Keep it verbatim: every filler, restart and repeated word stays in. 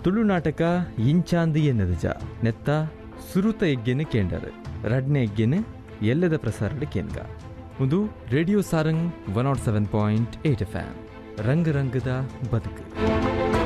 ತುಳು ನಾಟಕ ಇಂಚಾಂದಿ ಎನ್ನದಜ ನೆತ್ತ ಸುರುತ ಎಗ್ಗೆನ ಕೇಂಡರ್ ರಡ್ನೆ ಎಗ್ಗೆನ ಎಲ್ಲದ ಪ್ರಸಾರಡ್ ಕೇಂದ್ರ ಇದು radio Sarang one not seven point eight F M ರಂಗ ರಂಗದ ಬದುಕು.